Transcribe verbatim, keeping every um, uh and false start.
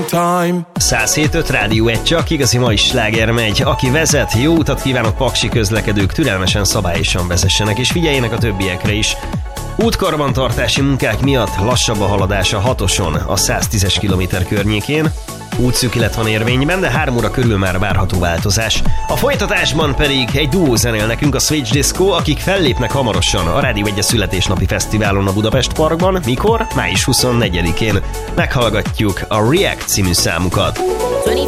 time. száz hét öt Rádió egy, csak igazi mai sláger megy. Aki vezet, jó utat kívánok paksi közlekedők, türelmesen, szabályosan vezessenek, és figyeljenek a többiekre is. Útkarbantartási munkák miatt lassabb a haladás a hatoson, a száztízes kilométer környékén. Útszűkület van érvényben, de három óra körül már várható változás. A folytatásban pedig egy duó zenél nekünk, a Switch Disco, akik fellépnek hamarosan a Rádió egy születésnapi fesztiválon a Budapest Parkban. Mikor? május huszonnegyedikén. Meghallgatjuk a React című számukat.